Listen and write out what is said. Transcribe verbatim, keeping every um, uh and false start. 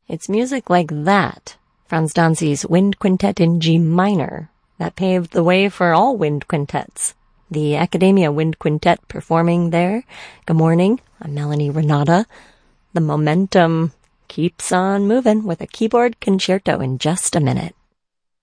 It's music like that, Franz Danzi's Wind Quintet in G minor, that paved the way for all wind quintets. The Academia Wind Quintet performing there. Good morning, I'm Melanie Renata. The momentum keeps on moving with a keyboard concerto in just a minute.